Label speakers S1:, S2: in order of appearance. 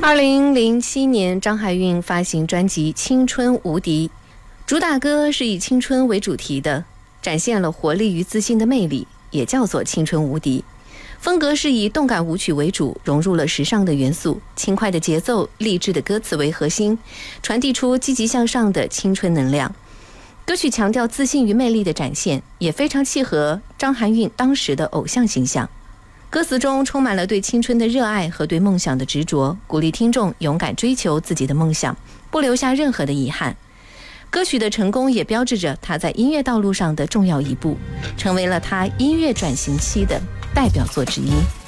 S1: 2007年，张含韵发行专辑《青春无敌》，主打歌是以青春为主题的，展现了活力与自信的魅力，也叫做青春无敌。风格是以动感舞曲为主，融入了时尚的元素，轻快的节奏、励志的歌词为核心，传递出积极向上的青春能量。歌曲强调自信与魅力的展现，也非常契合张含韵当时的偶像形象。歌词中充满了对青春的热爱和对梦想的执着，鼓励听众勇敢追求自己的梦想，不留下任何的遗憾。歌曲的成功也标志着他在音乐道路上的重要一步，成为了他音乐转型期的代表作之一。